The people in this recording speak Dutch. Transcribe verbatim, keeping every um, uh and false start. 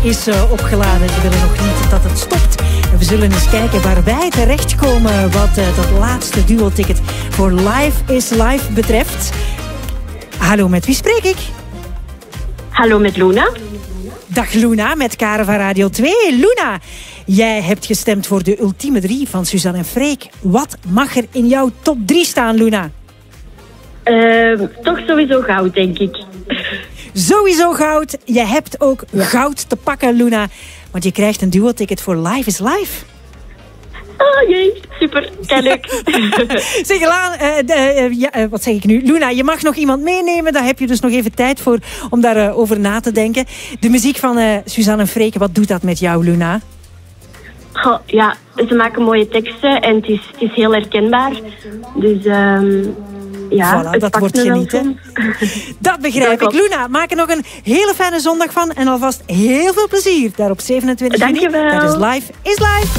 is uh, opgeladen. Ze willen nog niet dat het stopt. En we zullen eens kijken waar wij terechtkomen wat uh, dat laatste duo-ticket voor Live is Live betreft. Hallo, met wie spreek ik? Hallo, met Luna. Dag Luna, met Karen van Radio twee. Luna, jij hebt gestemd voor de ultieme drie van Suzanne en Freek. Wat mag er in jouw top drie staan, Luna? Uh, toch sowieso goud, denk ik. Sowieso goud. Je hebt ook ja. goud te pakken, Luna. Want je krijgt een duo-ticket voor Live is Live. Oh jee, super, kei leuk. Zeg Laan, uh, uh, ja, uh, wat zeg ik nu? Luna, je mag nog iemand meenemen. Daar heb je dus nog even tijd voor om daarover uh, over na te denken. De muziek van uh, Suzanne en Freek, wat doet dat met jou, Luna? Goh, ja, ze maken mooie teksten en het is, het is heel herkenbaar. Dus um, ja, voilà, het dat wordt genieten. Dat begrijp ik. Luna, maak er nog een hele fijne zondag van en alvast heel veel plezier daar op zevenentwintig juni. Dankjewel. Dat is Live is Live.